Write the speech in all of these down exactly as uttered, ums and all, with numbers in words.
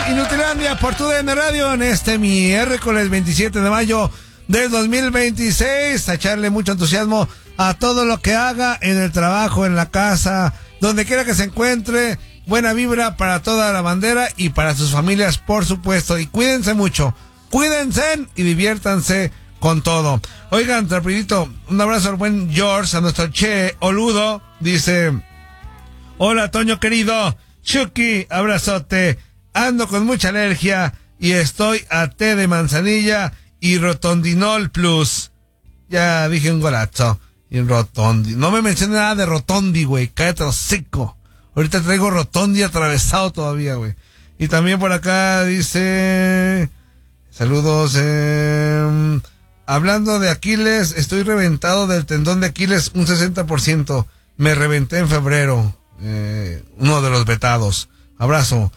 Inutilandia por tu D N Radio en este miércoles veintisiete de mayo del dos mil veintiséis. A echarle mucho entusiasmo a todo lo que haga en el trabajo, en la casa, donde quiera que se encuentre. Buena vibra para toda la bandera y para sus familias, por supuesto. Y cuídense mucho, cuídense y diviértanse con todo. Oigan, rapidito, un abrazo al buen George, a nuestro Che Oludo. Dice: hola, Toño querido, Chucky, abrazote. Ando con mucha alergia y estoy a té de manzanilla y Rotondinol Plus. Ya dije un golazo. Y Rotondi. No me mencioné nada de Rotondi, güey. Cállate los hocico. Ahorita traigo Rotondi atravesado todavía, güey. Y también por acá dice: saludos. Eh, hablando de Aquiles, estoy reventado del tendón de Aquiles un sesenta por ciento. Me reventé en febrero. Eh, uno de los vetados. Abrazo.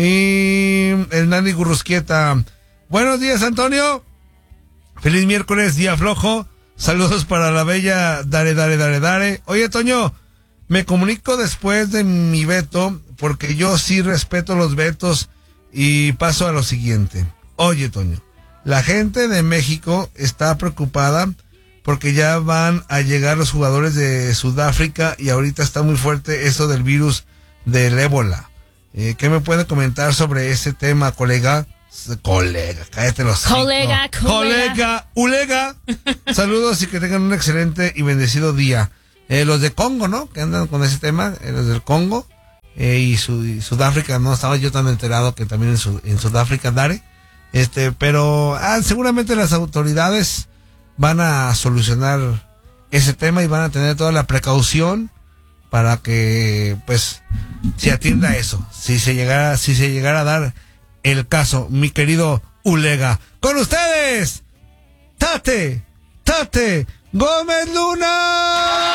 Y el Nani Gurrusquieta: buenos días, Antonio. Feliz miércoles, día flojo. Saludos para la bella Dare, Dare, Dare, Dare. Oye, Toño, me comunico después de mi veto, porque yo sí respeto los vetos, y paso a lo siguiente. Oye, Toño, la gente de México está preocupada porque ya van a llegar los jugadores de Sudáfrica y ahorita está muy fuerte eso del virus del ébola. Eh, ¿Qué me puede comentar sobre ese tema, colega? Colega, cállate los Colega, no. colega, colega, ulega. Saludos y que tengan un excelente y bendecido día. Eh, los de Congo, ¿no? Que andan con ese tema, eh, los del Congo eh, y, su, y Sudáfrica, no estaba yo tan enterado que también en, su, en Sudáfrica, Dare. Este, pero ah, seguramente las autoridades van a solucionar ese tema y van a tener toda la precaución para que, pues, se atienda eso. Si se llegara, si se llegara a dar el caso, mi querido Ulega. Con ustedes, Tate, Tate Gómez Luna.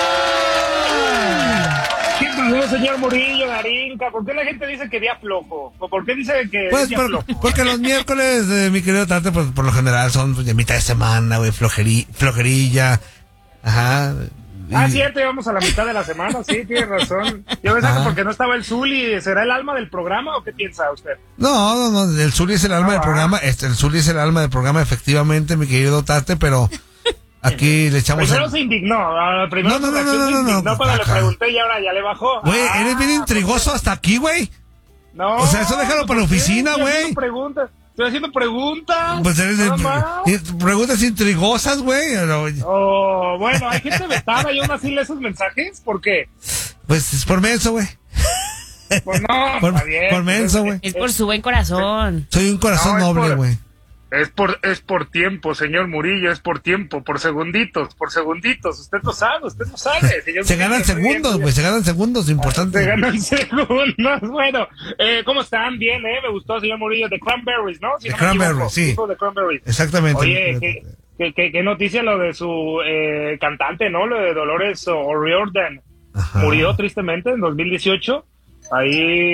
¿Qué pasó, señor Murillo, Darinka? ¿Por qué la gente dice que día flojo? ¿O por qué dice que pues día por, flojo? Porque los miércoles, eh, mi querido Tate, pues, por lo general son pues, de mitad de semana, güey, flojeri, flojerilla. Ajá. Ah, cierto, íbamos a la mitad de la semana, sí, tiene razón. Yo pensaba que porque no estaba el Zuli, ¿será el alma del programa o qué piensa usted? No, no, no, el Zuli es el alma ah, del programa, este, el Zuli es el alma del programa, efectivamente, mi querido Tate, pero aquí le echamos... Primero el... se indignó, primero no, no, no, no, se no, indignó no, cuando no, le pregunté y ahora ya le bajó. Güey, ah, eres bien intrigoso hasta aquí, güey. No. O sea, eso déjalo para la oficina, güey. Estoy haciendo preguntas. Pues eres de, preguntas intrigosas, güey. Oh, bueno, hay gente vetada y aún así lee esos mensajes. ¿Por qué? Pues es por menso, güey. Pues no, por, está bien. Por menso, güey. Es por su buen corazón. Soy un corazón no, noble, güey. Es por, es por tiempo, señor Murillo, es por tiempo, por segunditos, por segunditos. Usted lo sabe, usted lo sabe, señor. Se ganan segundos, güey, se ganan segundos, importante. Se ganan segundos, bueno. Eh, ¿Cómo están? Bien, ¿eh? Me gustó, señor Murillo, de Cranberries, ¿no? Si de no Cranberries, sí. De Cranberries. Exactamente. Oye, ¿qué, qué, qué, qué noticia lo de su eh, cantante, ¿no? Lo de Dolores O'Riordan. Ajá. Murió tristemente en dos mil dieciocho. Ahí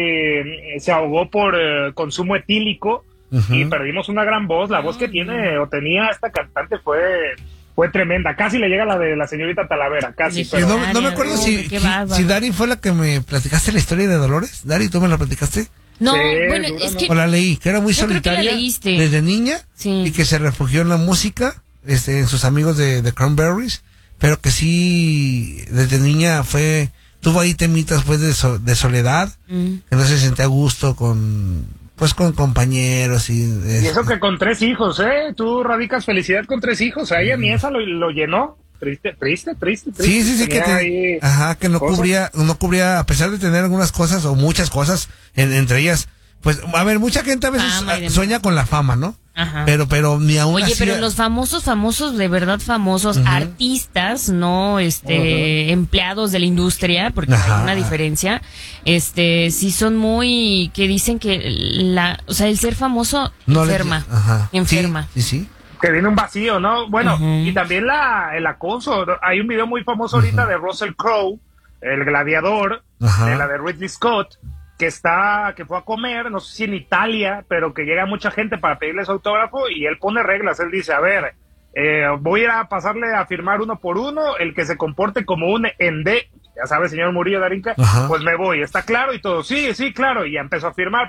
eh, se ahogó por eh, consumo etílico. Uh-huh. Y perdimos una gran voz. La voz que tiene o tenía esta cantante fue fue tremenda. Casi le llega la de la señorita Talavera, casi. Pero... No, no me acuerdo si, si, si Dari fue la que me platicaste la historia de Dolores. Dari, ¿tú me la platicaste? No, sí, bueno, es que... O la leí, que era muy solitaria desde niña, sí. Y que se refugió en la música, este, en sus amigos de, de Cranberries, pero que sí, desde niña fue... Tuvo ahí temitas pues de, so, de soledad, mm. que no se sentía a gusto con... Pues con compañeros y... Es... Y eso que con tres hijos, ¿eh? Tú radicas felicidad con tres hijos. A ella mm. ni esa lo, lo llenó. Triste, triste, triste, triste. Sí, sí, sí, que, te, ajá, que no cosas. cubría, no cubría, a pesar de tener algunas cosas o muchas cosas, en, entre ellas, pues, a ver, mucha gente a veces ah, sueña con la fama, ¿no? Ajá. Pero, pero ni aún Oye, así... pero los famosos, famosos, de verdad famosos, uh-huh. artistas, no, este, uh-huh. empleados de la industria, porque Ajá. hay una diferencia, este, sí son muy, que dicen que la, o sea, el ser famoso no enferma, le, Ajá. enferma. Sí, sí, sí. Que viene un vacío, ¿no? Bueno, uh-huh. y también la, el acoso. Hay un video muy famoso ahorita uh-huh. de Russell Crowe, el gladiador, uh-huh. de la de Ridley Scott, que está, que fue a comer, no sé si en Italia, pero que llega mucha gente para pedirle su autógrafo y él pone reglas. Él dice, a ver, eh, voy a ir a pasarle a firmar uno por uno, el que se comporte como un ende, ya sabe, señor Murillo, Darinka, uh-huh. pues me voy, ¿está claro? Y todo, sí, sí, claro, y ya empezó a firmar, pero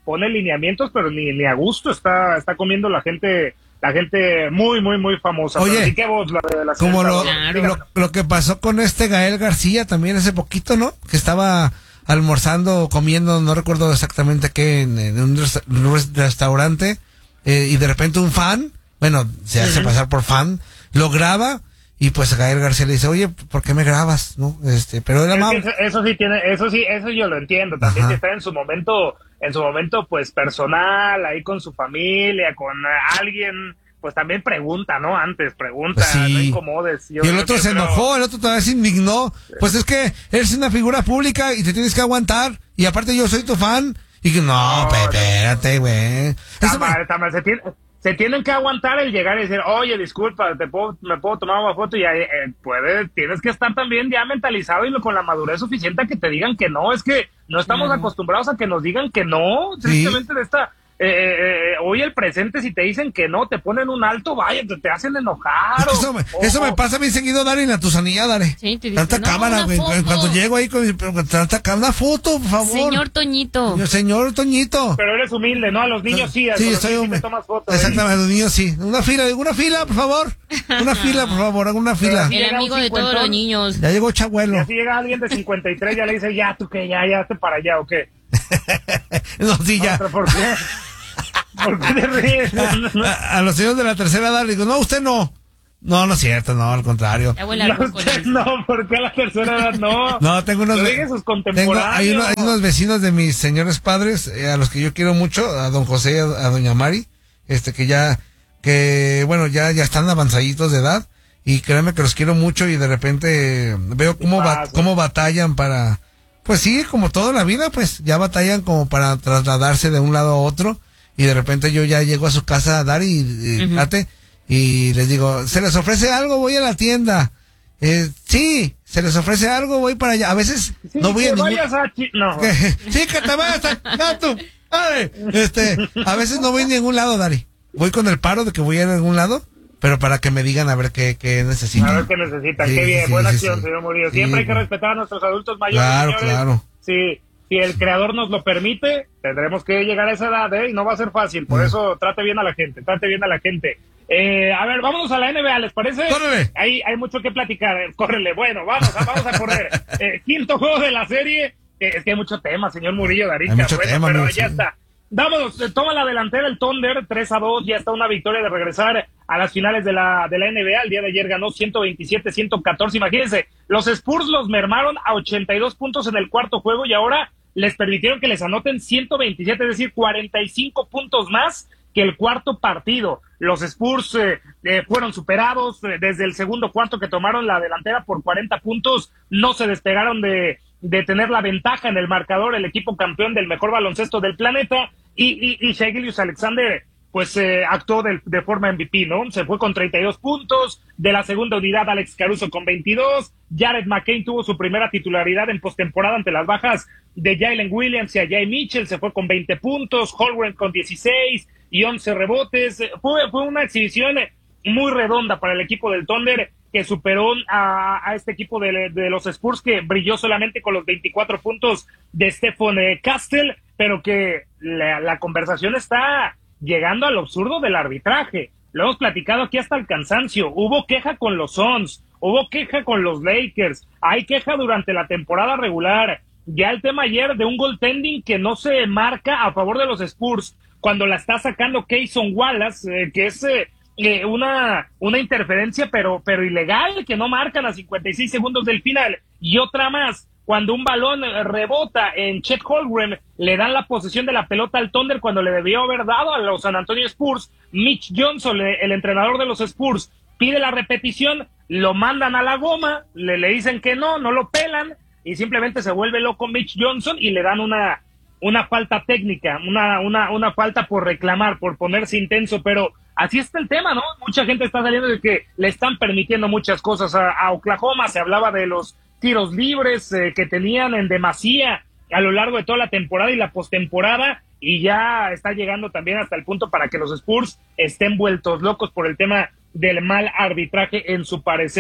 pone lineamientos, pero ni, ni a gusto está, está comiendo la gente, la gente muy, muy, muy famosa. Oye, pero, ¿y qué voz, la de la como lo, Claro. lo, lo que pasó con este Gael García también hace poquito, ¿no? Que estaba almorzando, comiendo, no recuerdo exactamente qué, en, en un, resta- un restaurante, eh, y de repente un fan, bueno, se hace Ujú. pasar por fan, lo graba, y pues Gael García le dice, oye, ¿por qué me grabas? ¿No? Este, pero era Es que amable. eso, eso sí tiene, eso sí, eso yo lo entiendo. También Ajá. si está en su momento, en su momento, pues personal, ahí con su familia, con eh, alguien, pues también pregunta, ¿no? Antes pregunta, Pues sí. no incomodes. Yo- Y el yo otro se creo- enojó, el otro todavía se indignó. Pues es que eres una figura pública y te tienes que aguantar. Y aparte yo soy tu fan. Y que no, No, pe- no. espérate, güey. Está Eso me- mal, está mal. Se, tiene- se tienen que aguantar el llegar y decir, oye, disculpa, te puedo, me puedo tomar una foto y ahí, eh, puede, tienes que estar también ya mentalizado y lo- con la madurez suficiente a que te digan que no. Es que no estamos Claro. acostumbrados a que nos digan que no. Tristemente de esta, eh, eh, eh, hoy el presente, si te dicen que no, te ponen un alto, vaya, te, te hacen enojar. Es que o- eso, me, o- eso me o- pasa bien seguido, Dari, en la Tusanía, Dari. Sí, te dicen, Tanta "No, cámara, una güey. foto". Cuando llego ahí con con tanta cámara, una foto, por favor. Señor Toñito. Señor, señor Toñito. Pero eres humilde, ¿no? A los niños sí, a Sí, los soy niños sí hombre. te tomas fotos. ¿eh? Exactamente, los niños sí. Una fila, una fila, por favor. Una fila, por favor, haga una fila. Pero- El Llega amigo un de todos los cincuentón. niños. Ya llegó Y Chabuelo. así llega alguien de cincuenta y tres, ya le dice, ya, tú que ya, ya, te para allá, ¿o qué? No, sí, ya. ¿Pero ¿Por qué? ¿Por qué te ríes? A, a los señores de la tercera edad le digo, no, usted no. No, no es cierto, no, al contrario. Ya huele a No, brócoli. usted no, ¿por qué a la tercera edad no? No, tengo unos, Lo ve- digan sus tengo, contemporáneos. hay, uno- hay unos vecinos de mis señores padres, eh, a los que yo quiero mucho, a don José y a, a doña Mari, este, que ya, que, bueno, ya, ya están avanzaditos de edad, y créanme que los quiero mucho, y de repente eh, veo cómo, ba- pasa? cómo batallan para, pues sí, como toda la vida, pues, ya batallan como para trasladarse de un lado a otro, y de repente yo ya llego a su casa a dar y, y, Ujú. fíjate, y les digo, ¿se les ofrece algo? Voy a la tienda. Eh, sí, se les ofrece algo, voy para allá. A veces Sí, no voy que a ningún... vayas a chi- No. Que- sí, que te vayas a... gato. Ay, este, a veces no voy a ningún lado, Dari. Voy con el paro de que voy a ir a algún lado, pero para que me digan a ver qué, qué necesitan. A ver qué necesitan. Sí, Qué bien, sí, buena sí, acción, sí. señor Murillo. Sí, Siempre hay que güey. respetar a nuestros adultos mayores. Claro, señores. claro. Sí, si el creador nos lo permite, tendremos que llegar a esa edad, ¿eh? Y no va a ser fácil. Por Mm. eso trate bien a la gente, trate bien a la gente. Eh, a ver, vámonos a la N B A, ¿les parece? Córrele. Hay, hay mucho que platicar. eh, Córrele. Bueno, vamos, a- vamos a correr. Eh, quinto juego de la serie. Eh, es que hay mucho tema, señor Murillo, Darica. Hay mucho Bueno, tema, pero amigo, ya sí. está. Vámonos, eh, toma la delantera el Thunder, tres a dos, ya está una victoria de regresar a las finales de la, de la N B A. El día de ayer ganó ciento veintisiete a ciento catorce. Imagínense, los Spurs los mermaron a ochenta y dos puntos en el cuarto juego y ahora les permitieron que les anoten ciento veintisiete, es decir, cuarenta y cinco puntos más que el cuarto partido. Los Spurs eh, eh, fueron superados eh, desde el segundo cuarto que tomaron la delantera por cuarenta puntos, no se despegaron de, de tener la ventaja en el marcador, el equipo campeón del mejor baloncesto del planeta, y, y, y Shai Gilgeous-Alexander pues eh, actuó de, de forma M V P, ¿no? Se fue con treinta y dos puntos, de la segunda unidad Alex Caruso con veintidós, Jared McCain tuvo su primera titularidad en postemporada ante las bajas de Jalen Williams y a Jay Mitchell, se fue con veinte puntos, Holmgren con dieciséis y once rebotes. Fue, fue una exhibición muy redonda para el equipo del Thunder, que superó a, a este equipo de, de los Spurs, que brilló solamente con los veinticuatro puntos de Stephen Castle, pero que la, la conversación está llegando al absurdo del arbitraje. Lo hemos platicado aquí hasta el cansancio. Hubo queja con los Suns, hubo queja con los Lakers, hay queja durante la temporada regular. Ya el tema ayer de un goaltending que no se marca a favor de los Spurs, cuando la está sacando Cason Wallace, eh, que es eh, eh, una, una interferencia pero, pero ilegal, que no marcan a cincuenta y seis segundos del final. Y otra más, cuando un balón rebota en Chet Holmgren, le dan la posesión de la pelota al Thunder cuando le debió haber dado a los San Antonio Spurs. Mitch Johnson, el entrenador de los Spurs, pide la repetición, lo mandan a la goma, le, le dicen que no, no lo pelan, y simplemente se vuelve loco Mitch Johnson y le dan una, una falta técnica, una, una, una falta por reclamar, por ponerse intenso, pero así está el tema, ¿no? Mucha gente está saliendo de que le están permitiendo muchas cosas a, a Oklahoma. Se hablaba de los tiros libres eh, que tenían en demasía a lo largo de toda la temporada y la postemporada, y ya está llegando también hasta el punto para que los Spurs estén vueltos locos por el tema del mal arbitraje en su parecer.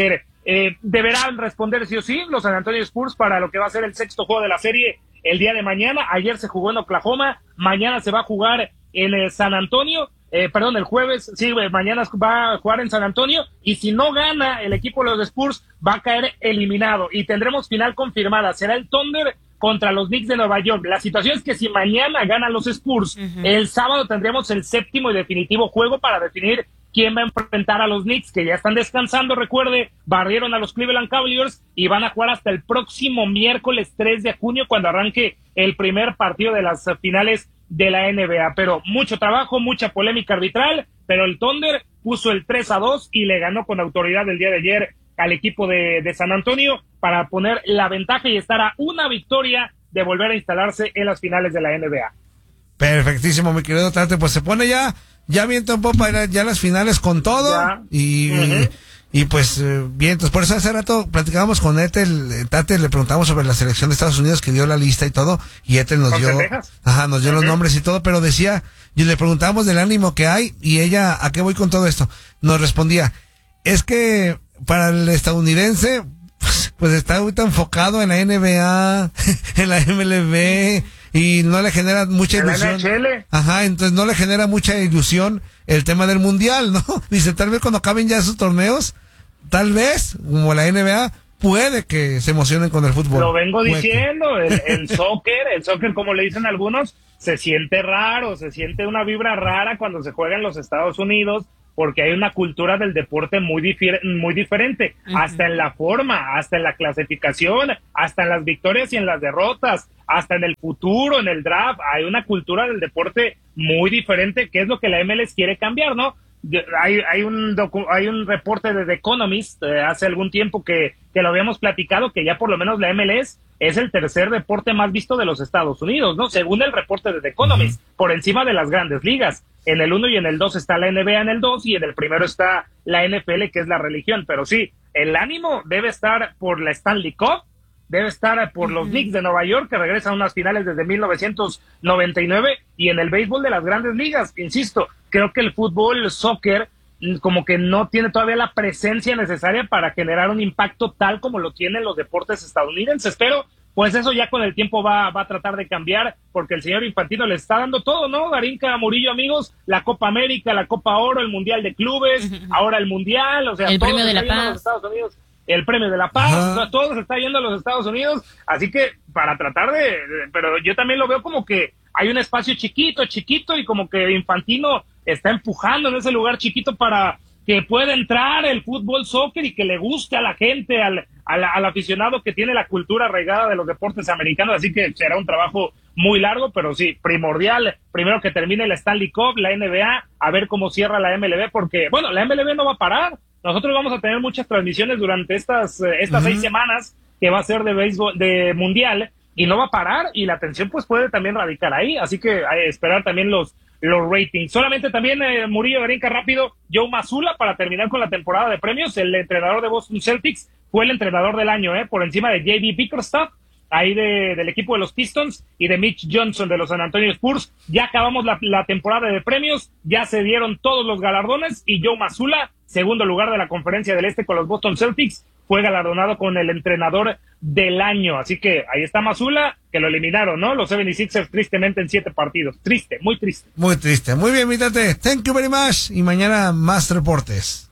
eh, deberán responder sí o sí los San Antonio Spurs para lo que va a ser el sexto juego de la serie el día de mañana. Ayer se jugó en Oklahoma, mañana se va a jugar en eh, San Antonio, eh, perdón, el jueves, sí, mañana va a jugar en San Antonio, y si no gana el equipo de los Spurs, va a caer eliminado, y tendremos final confirmada, será el Thunder contra los Knicks de Nueva York. La situación es que si mañana ganan los Spurs, uh-huh. el sábado tendremos el séptimo y definitivo juego para definir quién va a enfrentar a los Knicks, que ya están descansando, recuerde, barrieron a los Cleveland Cavaliers y van a jugar hasta el próximo miércoles tres de junio, cuando arranque el primer partido de las finales de la N B A. Pero mucho trabajo, mucha polémica arbitral, pero el Thunder puso el tres a dos y le ganó con autoridad el día de ayer al equipo de, de San Antonio para poner la ventaja y estar a una victoria de volver a instalarse en las finales de la N B A. Perfectísimo, mi querido Tate, pues se pone ya ya viento un poco para ya las finales con todo ya. y, uh-huh. y y pues eh, bien, entonces por eso hace rato platicábamos con Ethel, Tate, le preguntamos sobre la selección de Estados Unidos que dio la lista y todo, y Ethel nos dio ajá, nos dio uh-huh. los nombres y todo, pero decía, y le preguntábamos del ánimo que hay, y ella, ¿a qué voy con todo esto? Nos respondía, es que para el estadounidense pues, pues está ahorita enfocado en la N B A, en la M L B, y no le genera mucha ilusión. Ajá, entonces no le genera mucha ilusión el tema del mundial, ¿no? Dice, tal vez cuando acaben ya esos torneos, tal vez, como la N B A, puede que se emocionen con el fútbol. Lo vengo puede diciendo, el, el soccer, el soccer como le dicen algunos, se siente raro, se siente una vibra rara cuando se juega en los Estados Unidos, porque hay una cultura del deporte muy difier- muy diferente, uh-huh. hasta en la forma, hasta en la clasificación, hasta en las victorias y en las derrotas, hasta en el futuro, en el draft, hay una cultura del deporte muy diferente, que es lo que la M L S quiere cambiar, ¿no? Hay, hay un docu- hay un reporte de The Economist eh, hace algún tiempo que, que lo habíamos platicado, que ya por lo menos la M L S es el tercer deporte más visto de los Estados Unidos, ¿no? Según el reporte de The Economist, uh-huh. por encima de las grandes ligas. En el uno y en el dos está la N B A en el dos, y en el primero está la N F L, que es la religión. Pero sí, el ánimo debe estar por la Stanley Cup, debe estar por uh-huh. los Knicks de Nueva York, que regresan a unas finales desde mil novecientos noventa y nueve, y en el béisbol de las grandes ligas. Insisto, creo que el fútbol, el soccer, como que no tiene todavía la presencia necesaria para generar un impacto tal como lo tienen los deportes estadounidenses, pero pues eso ya con el tiempo va, va a tratar de cambiar, porque el señor Infantino le está dando todo, ¿no? Garinca Murillo, amigos, la Copa América, la Copa Oro, el Mundial de Clubes, ahora el Mundial, o sea, el todo Premio de la a Paz. los Estados Unidos, el Premio de la Paz, o sea, todo se está yendo a los Estados Unidos, así que para tratar de, de, pero yo también lo veo como que hay un espacio chiquito, chiquito, y como que Infantino está empujando en ese lugar chiquito para que pueda entrar el fútbol, soccer, y que le guste a la gente, al, al, al aficionado que tiene la cultura arraigada de los deportes americanos, así que será un trabajo muy largo, pero sí, primordial, primero que termine la Stanley Cup, la N B A, a ver cómo cierra la M L B, porque, bueno, la M L B no va a parar, nosotros vamos a tener muchas transmisiones durante estas, estas uh-huh. seis semanas, que va a ser de béisbol, de mundial, y no va a parar, y la atención pues puede también radicar ahí, así que hay que esperar también los los ratings. Solamente también, eh, Murillo, Garinca, rápido, Joe Mazzulla, para terminar con la temporada de premios, el entrenador de Boston Celtics, fue el entrenador del año, eh, por encima de J D Bickerstaff, ahí de, del equipo de los Pistons, y de Mitch Johnson de los San Antonio Spurs. Ya acabamos la, la temporada de premios, ya se dieron todos los galardones, y Joe Mazzulla, segundo lugar de la Conferencia del Este con los Boston Celtics, fue galardonado con el entrenador del año. Así que ahí está Mazzulla, que lo eliminaron, ¿no? Los setenta y seis ers tristemente en siete partidos. Triste, muy triste. Muy triste. Muy bien, mi Tate. Thank you very much. Y mañana más reportes.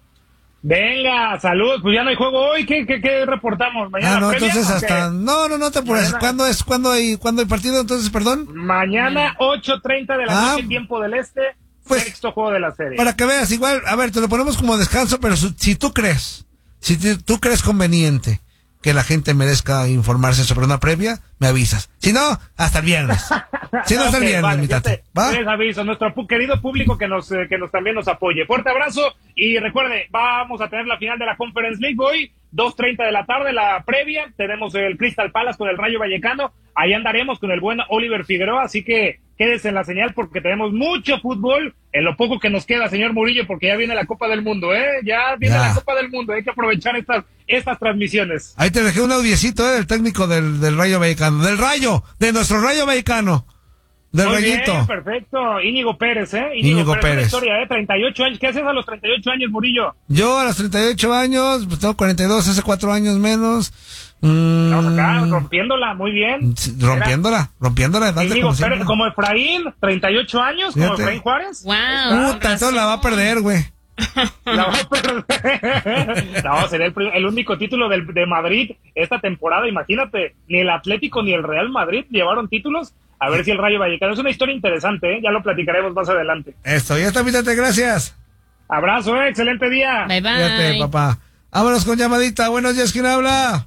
Venga, salud. Pues ya no hay juego hoy. ¿Qué, qué, qué reportamos? ¿Mañana ah, no, previa, entonces okay. hasta... No, no, no te apures. ¿Cuándo es? ¿Cuándo hay, ¿Cuándo hay partido? Entonces, perdón. Mañana, ocho treinta de la ah, noche, tiempo del Este. Pues, sexto juego de la serie. Para que veas, igual, a ver, te lo ponemos como descanso, pero su, si tú crees, si te, tú crees conveniente que la gente merezca informarse sobre una previa, me avisas. Si no, hasta el viernes. Si no, hasta el okay, viernes, vale, mi Tate. ¿Va? Les aviso, nuestro pu- querido público que nos, eh, que nos también nos apoye. Fuerte abrazo, y recuerde, vamos a tener la final de la Conference League hoy, dos treinta de la tarde, la previa. Tenemos el Crystal Palace con el Rayo Vallecano. Ahí andaremos con el buen Oliver Figueroa, así que quédese en la señal porque tenemos mucho fútbol en lo poco que nos queda, señor Murillo, porque ya viene la Copa del Mundo, ¿eh? Ya viene ya. la Copa del Mundo, hay que aprovechar estas estas transmisiones. Ahí te dejé un audiecito, ¿eh? Del técnico del, del Rayo Vallecano, del Rayo, de nuestro Rayo Vallecano. Del Muy Rayito. bien, perfecto. Íñigo Pérez, ¿eh? Íñigo, Íñigo Pérez. Pérez. Historia, ¿eh? treinta y ocho años. ¿Qué haces a los treinta y ocho años, Murillo? Yo a los treinta y ocho años, pues tengo cuarenta y dos, hace cuatro años menos. Mm, Estamos acá rompiéndola, muy bien. rompiéndola, rompiéndola. Era Dante, Íñigo como, Pérez, como Efraín, treinta y ocho años, como Fíjate. Efraín Juárez. Wow. Puta, entonces la va a perder, güey. La va a perder. No, sería el, el único título del, de Madrid esta temporada. Imagínate, ni el Atlético ni el Real Madrid llevaron títulos. A ver si el Rayo Vallecano. Es una historia interesante, ¿eh? Ya lo platicaremos más adelante. Esto, ya está, Vítate, gracias. Abrazo, ¿eh? Excelente día. Bye bye. Fíjate, papá. Vámonos con llamadita. Buenos días, ¿quién habla?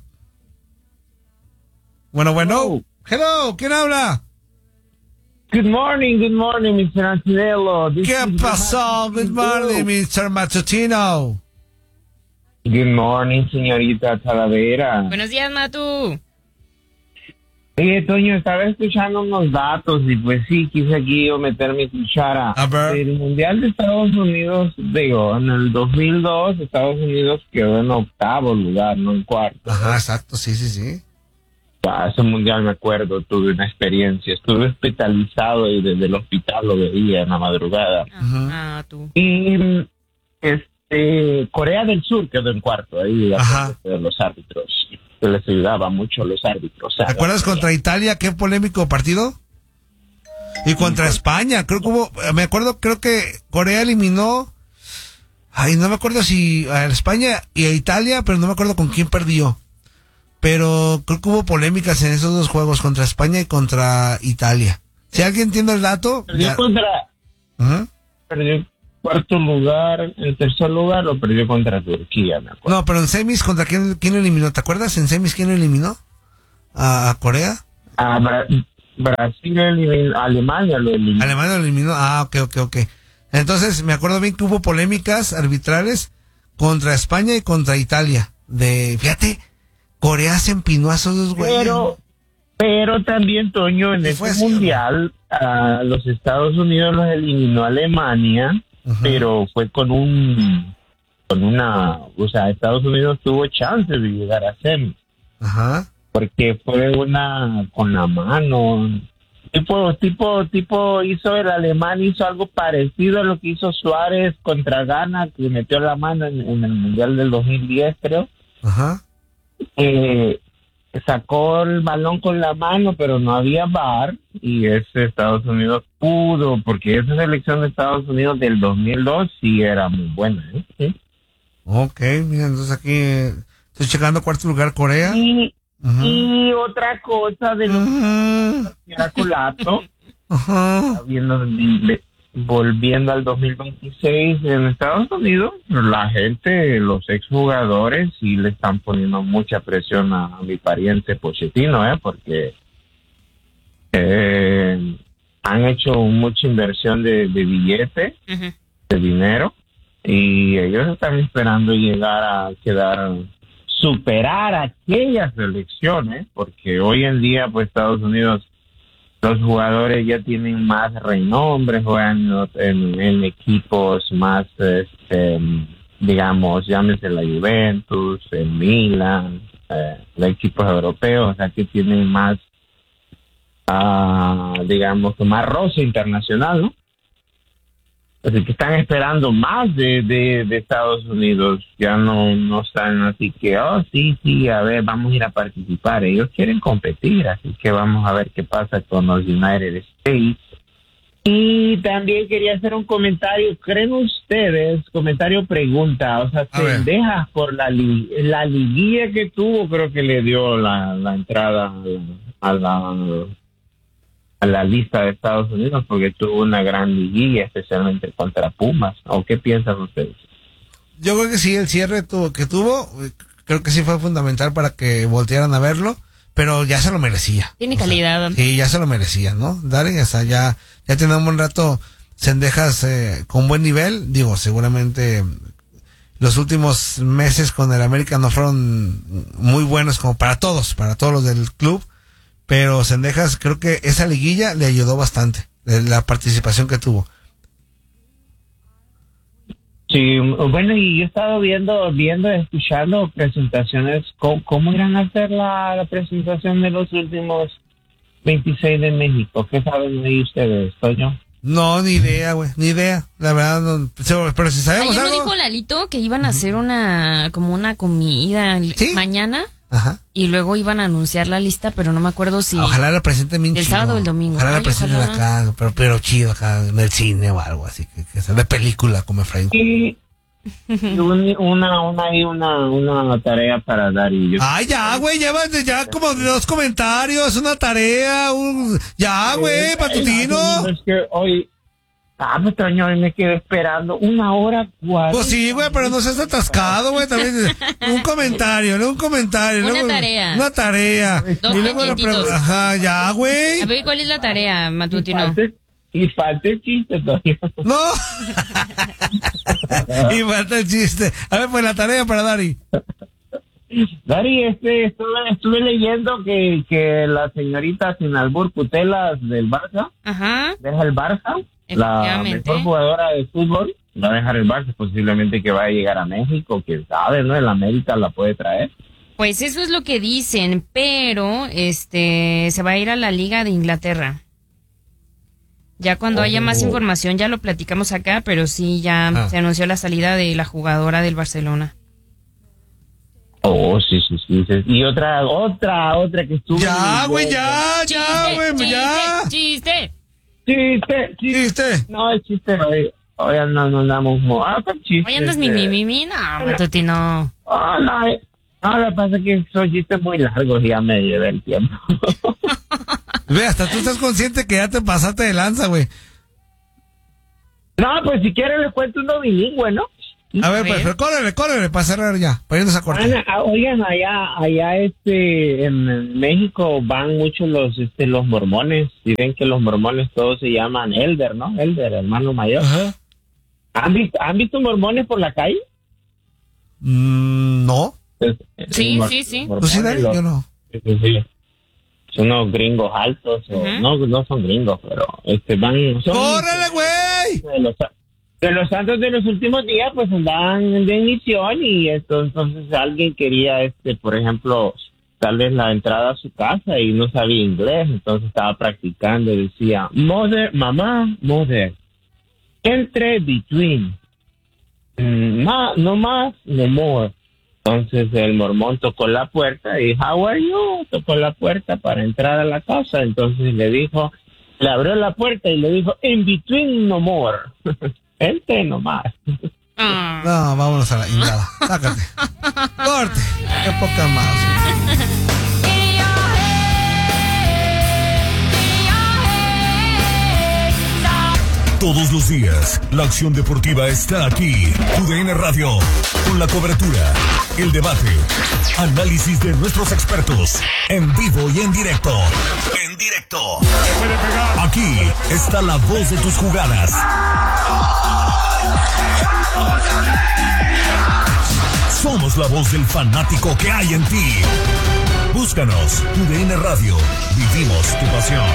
Bueno, bueno. Hello, ¿quién habla? Good morning, good morning, mister Antonello. This ¿Qué is pasó? Good morning, mister Matutino. Good morning, señorita Talavera. Buenos días, Matu. Oye, Toño, estaba escuchando unos datos y pues sí, quise aquí yo meter mi cuchara. A ver. El Mundial de Estados Unidos, digo, en el dos mil dos, Estados Unidos quedó en octavo lugar, no en cuarto. Ajá, exacto, sí, sí, sí. Ah, ese Mundial me acuerdo, tuve una experiencia. Estuve hospitalizado y desde el hospital lo veía en la madrugada. Ah, tú. Y este Corea del Sur quedó en cuarto ahí Ajá. de los árbitros, que les ayudaba mucho a los árbitros. ¿Te acuerdas contra Italia? Qué polémico partido. Y contra España, creo que hubo, me acuerdo, creo que Corea eliminó, ay, no me acuerdo si a España y a Italia, pero no me acuerdo con quién perdió. Pero creo que hubo polémicas en esos dos juegos, contra España y contra Italia. Si alguien tiene el dato... Perdió ya- contra, Ajá. perdió cuarto lugar, en tercer lugar lo perdió contra Turquía, me acuerdo. No, pero en semis, ¿contra quién, quién lo eliminó? ¿Te acuerdas? ¿En semis quién lo eliminó? ¿A, a Corea? A Bra- Brasil eliminó, Alemania lo eliminó. Alemania lo eliminó. Ah, ok, ok, ok. Entonces, me acuerdo bien que hubo polémicas arbitrales contra España y contra Italia. De, fíjate, Corea se empinó a esos dos güeyes. Pero, pero también, Toño, en ¿Qué ese fue así, mundial, a los Estados Unidos los eliminó Alemania, Ajá. pero fue con un, con una, o sea, Estados Unidos tuvo chance de llegar a semi, Ajá. porque fue una con la mano, tipo, tipo, tipo hizo el alemán, hizo algo parecido a lo que hizo Suárez contra Ghana, que metió la mano en, en el mundial del dos mil diez, creo. Ajá. Eh, sacó el balón con la mano, pero no había V A R y ese Estados Unidos pudo, porque esa selección de Estados Unidos del dos mil dos sí era muy buena, ¿eh? ¿Sí? Ok, mira, entonces aquí eh, estoy checando cuarto lugar Corea. Y, Ajá. y otra cosa de lo Ajá. que era culato, Ajá. viendo, de- volviendo al dos mil veintiséis en Estados Unidos, la gente, los exjugadores sí le están poniendo mucha presión a, a mi pariente Pochettino, ¿eh? Porque eh, han hecho mucha inversión de, de billete, Ujú. de dinero, y ellos están esperando llegar a quedar, superar aquellas elecciones, porque hoy en día, pues Estados Unidos, los jugadores ya tienen más renombre, juegan en, en equipos más, este, digamos, llámese la Juventus, el Milan, eh, los equipos europeos, o sea, que tienen más, ah, digamos, más roce internacional, ¿no? Así que están esperando más de, de, de Estados Unidos. Ya no, no están así que, oh, sí, sí, a ver, vamos a ir a participar. Ellos quieren competir, así que vamos a ver qué pasa con los United States. Y también quería hacer un comentario. ¿Creen ustedes, comentario pregunta, o sea, A ver. Cendejas por la, li- la liguilla que tuvo, creo que le dio la, la entrada a la... A la a la lista de Estados Unidos porque tuvo una gran liguilla, especialmente contra Pumas? ¿O qué piensan ustedes? Yo creo que sí, el cierre tuvo, que tuvo, eh, creo que sí fue fundamental para que voltearan a verlo, pero ya se lo merecía. Tiene O sea, calidad. sí, ya se lo merecía, ¿no? Dari, o sea, ya, ya tenía un buen rato Cendejas eh, con buen nivel. Digo, seguramente los últimos meses con el América no fueron muy buenos como para todos, para todos los del club, pero Cendejas creo que esa liguilla le ayudó bastante, de la participación que tuvo. Sí, bueno, y yo he estado viendo, viendo, escuchando presentaciones, ¿cómo, cómo irán a hacer la, la presentación de los últimos veintiséis de México. ¿Qué saben ahí ustedes, Toño? No, ni idea, güey, ni idea. La verdad, no, pero, pero si sabemos Ayer algo... me dijo Lalito que iban a hacer una, como una comida ¿Sí? mañana. Ajá. Y luego iban a anunciar la lista, pero no me acuerdo si... Ojalá la presenten bien el chido. sábado o el domingo. Ojalá la Ay, presenten ojalá. acá, pero, pero chido acá en el cine o algo así, que, que sea de película como Efraín. Y un- una, una, y una, una tarea para dar y yo. Ay, ya, güey, ya, va- ya como dos comentarios, una tarea, un... Ya, güey, patutino. Es que hoy, ah, pues Toño, hoy me quedé esperando una hora cuarenta. Pues sí, güey, pero no seas atascado, güey, también. Un comentario, ¿no? Un comentario. Una luego- tarea. Una tarea. Dos Y luego la pendientitos. pre- Ajá, ya, güey. A ver, ¿cuál es la tarea, Y Matutino? falta, y falta el chiste, Toño. No. Y falta el chiste. A ver, pues la tarea para Dari. Dari, este, estuve, estuve leyendo que, que la señorita sin albur Putelas del Barça, Ajá. deja el Barça, la Efectivamente. mejor jugadora de fútbol, va a dejar el Barça, posiblemente que va a llegar a México, quién sabe, ¿no? El América la puede traer. Pues eso es lo que dicen, pero este se va a ir a la Liga de Inglaterra. Ya cuando haya más Oh. información ya lo platicamos acá, pero sí ya Ah. se anunció la salida de la jugadora del Barcelona. Oh, sí, sí, sí, sí. Y otra, otra, otra que estuvo... Ya, güey, ya, ya, güey, ya. chiste. Chiste, chiste. Chiste. No, el chiste hoy, hoy no nos damos... mo- Ah, pues chiste. Hoy andas mi, mi, mi, mi, no, Matutino. Ah, no, eh, no, lo que pasa es que son chistes muy largos y ya me llevé el tiempo. Ve, hasta tú estás consciente que ya te pasaste de lanza, güey. No, pues si quieren les cuento uno bilingüe, ¿no? A ver, A pues, ver. pero córrele, córrele, para cerrar ya, para irnos a cortar. Oigan, ah, oigan, allá, allá, este, en México van muchos los, este, los mormones. Y ven que los mormones todos se llaman Elder, ¿no? Elder, hermano mayor. Ajá. ¿Han visto, ¿Han visto mormones por la calle? Mm, no. Pues, Sí, eh, mor- sí, sí. Pues sí, Dari, mormones, yo no. los- sí, sí. Son unos gringos altos, o, Ujú. no, no son gringos, pero este van... Son, ¡Córrele, güey! de los, de los santos de los últimos días, pues andaban de misión y esto, entonces alguien quería, este, por ejemplo, tal vez la entrada a su casa y no sabía inglés, entonces estaba practicando y decía, mother, mamá, mother, entre, between, mm, ma, no más, no more. Entonces el mormón tocó la puerta y how are you? Tocó la puerta para entrar a la casa, entonces le dijo, le abrió la puerta y le dijo, in between no more. Entre nomás. Ah. No, vámonos a la ingada. Sácate. Corte. Qué poca más. Todos los días, la acción deportiva está aquí. U D N Radio, con la cobertura, el debate, análisis de nuestros expertos, en vivo y en directo. En directo. Aquí está la voz de tus jugadas. Somos la voz del fanático que hay en ti. Búscanos, U D N Radio. Vivimos tu pasión.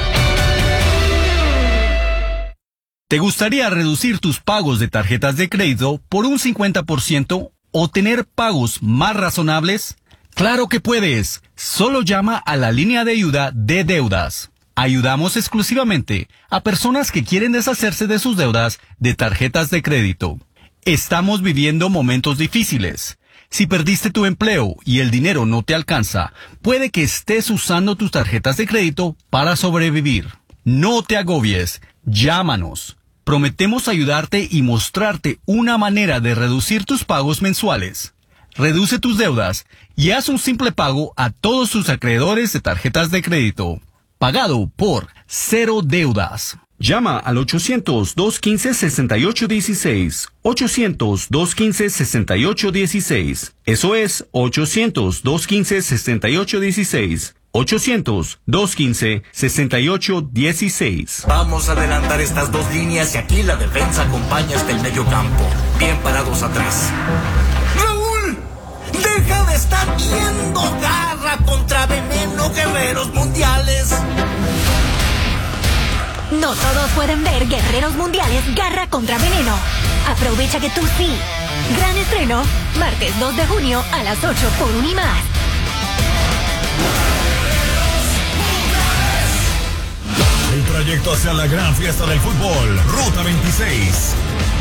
¿Te gustaría reducir tus pagos de tarjetas de crédito por un cincuenta por ciento o tener pagos más razonables? ¡Claro que puedes! Solo llama a la línea de ayuda de deudas. Ayudamos exclusivamente a personas que quieren deshacerse de sus deudas de tarjetas de crédito. Estamos viviendo momentos difíciles. Si perdiste tu empleo y el dinero no te alcanza, puede que estés usando tus tarjetas de crédito para sobrevivir. No te agobies. Llámanos. Prometemos ayudarte y mostrarte una manera de reducir tus pagos mensuales. Reduce tus deudas y haz un simple pago a todos tus acreedores de tarjetas de crédito. Pagado por Cero Deudas. Llama al ochocientos, dos quince, sesenta y ocho dieciséis. ochocientos, dos quince, sesenta y ocho dieciséis. Eso es ochocientos, dos quince, sesenta y ocho dieciséis. ochocientos, dos quince, sesenta y ocho dieciséis. Vamos a adelantar estas dos líneas y aquí la defensa acompaña hasta el medio campo. Bien parados atrás. ¡Raúl! ¡Deja de estar viendo Garra contra Veneno, Guerreros Mundiales! No todos pueden ver Guerreros Mundiales Garra contra Veneno. Aprovecha que tú sí. Gran estreno, martes dos de junio a las ocho por Unimás. El trayecto hacia la gran fiesta del fútbol. Ruta veintiséis.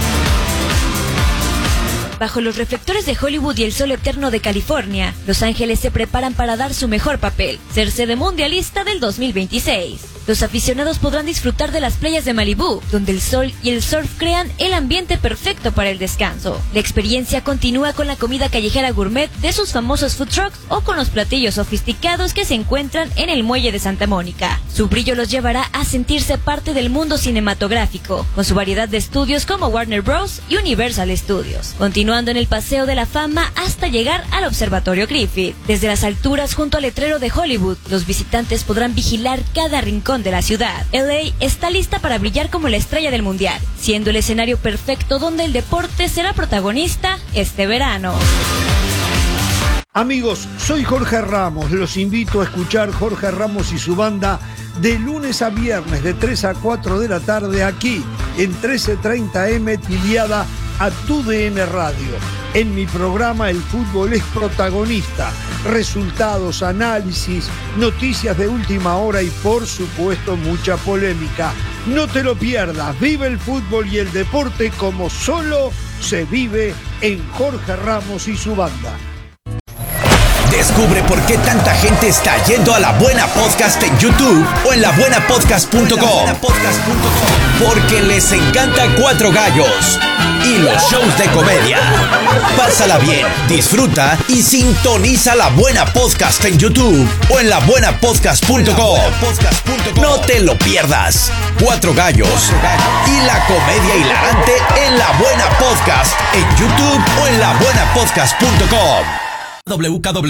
Bajo los reflectores de Hollywood y el sol eterno de California, Los Ángeles se preparan para dar su mejor papel, ser sede mundialista del dos mil veintiséis. Los aficionados podrán disfrutar de las playas de Malibú, donde el sol y el surf crean el ambiente perfecto para el descanso. La experiencia continúa con la comida callejera gourmet de sus famosos food trucks o con los platillos sofisticados que se encuentran en el muelle de Santa Mónica. Su brillo los llevará a sentirse parte del mundo cinematográfico, con su variedad de estudios como Warner Bros. Y Universal Studios. Continuando en el Paseo de la Fama hasta llegar al Observatorio Griffith. Desde las alturas junto al letrero de Hollywood, los visitantes podrán vigilar cada rincón de la ciudad. L A está lista para brillar como la estrella del mundial, siendo el escenario perfecto donde el deporte será protagonista este verano. Amigos, soy Jorge Ramos. Los invito a escuchar Jorge Ramos y su banda de lunes a viernes de tres a cuatro de la tarde aquí en trece treinta eme tiliada a Tu D N Radio. En mi programa el fútbol es protagonista. Resultados, análisis, noticias de última hora y por supuesto mucha polémica. No te lo pierdas. Vive el fútbol y el deporte como solo se vive en Jorge Ramos y su banda. Descubre por qué tanta gente está yendo a La Buena Podcast en YouTube o en la buena podcast punto com. Porque les encanta Cuatro Gallos y los shows de comedia. Pásala bien, disfruta y sintoniza La Buena Podcast en YouTube o en la buena podcast punto com. No te lo pierdas. Cuatro Gallos y la comedia hilarante en La Buena Podcast en YouTube o en la buena podcast punto com. W K W